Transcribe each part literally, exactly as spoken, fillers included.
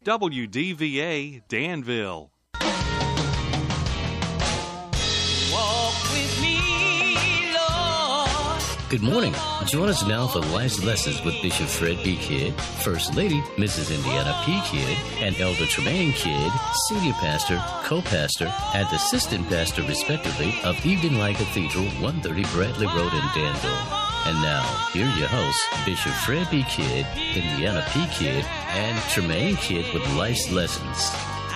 W D V A Danville. Good morning. Join us now for Life's Lessons with Bishop Fred B. Kidd, First Lady Missus Indiana P. Kidd, and Elder Tremaine Kidd, Senior Pastor, Co-Pastor, and Assistant Pastor, respectively, of Evening Light Cathedral, one thirty Bradley Road in Danville. And now, here are your hosts, Bishop Fred B. Kidd, Indiana P. Kidd, and Tremaine Kidd with Life's Lessons.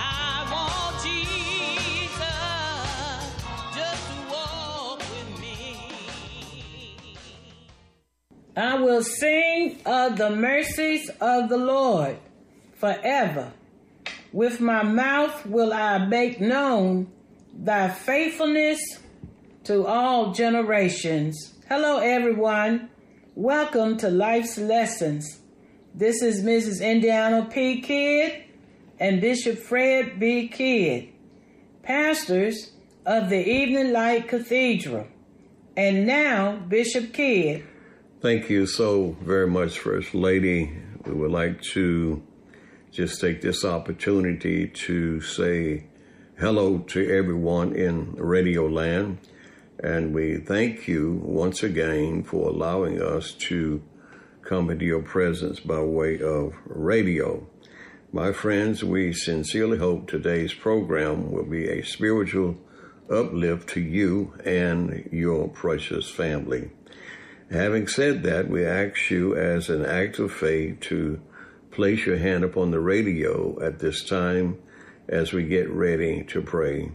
I will sing of the mercies of the Lord forever. With my mouth will I make known thy faithfulness to all generations. Hello, everyone. Welcome to Life's Lessons. This is Missus Indiana P. Kidd and Bishop Fred B. Kidd, pastors of the Evening Light Cathedral. And now, Bishop Kidd. Thank you so very much, First Lady. We would like to just take this opportunity to say hello to everyone in Radio Land. And we thank you once again for allowing us to come into your presence by way of radio. My friends, we sincerely hope today's program will be a spiritual uplift to you and your precious family. Having said that, we ask you as an act of faith to place your hand upon the radio at this time as we get ready to pray.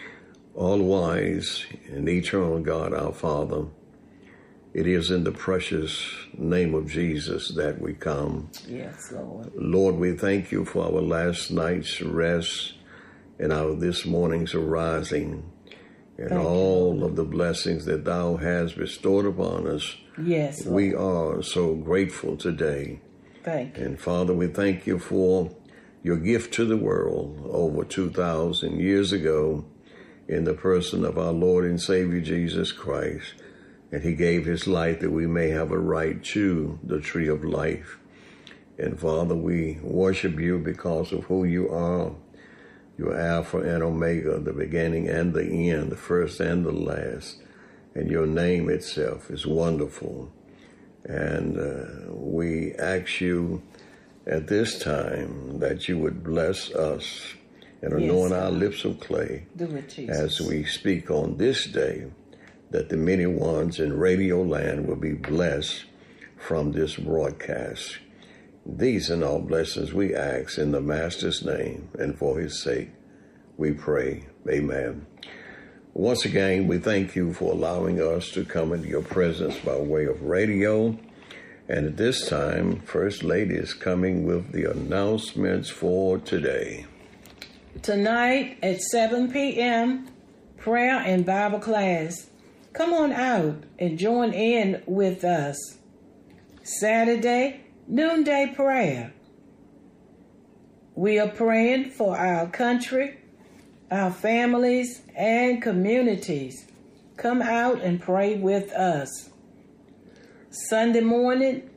All-wise and eternal God, our Father, it is in the precious name of Jesus that we come. Yes, Lord. Lord, we thank you for our last night's rest and our this morning's arising and thank all you, of the blessings that thou hast bestowed upon us. Yes, Lord. We are so grateful today. Thank you. And Father, we thank you for your gift to the world over two thousand years ago in the person of our Lord and Savior Jesus Christ. And he gave his life that we may have a right to the tree of life. And Father, we worship you because of who you are. You are Alpha and Omega, the beginning and the end, the first and the last. And your name itself is wonderful. And uh, we ask you at this time that you would bless us and anoint yes, our lips of clay Do it, Jesus. As we speak on this day, that the many ones in Radio Land will be blessed from this broadcast. These and all blessings we ask in the Master's name, and for his sake we pray. Amen. Once again, we thank you for allowing us to come into your presence by way of radio. And at this time, First Lady is coming with the announcements for today. Tonight at seven p.m., prayer and Bible class. Come on out and join in with us. Saturday, noonday prayer. We are praying for our country, our families, and communities. Come out and pray with us. Sunday morning,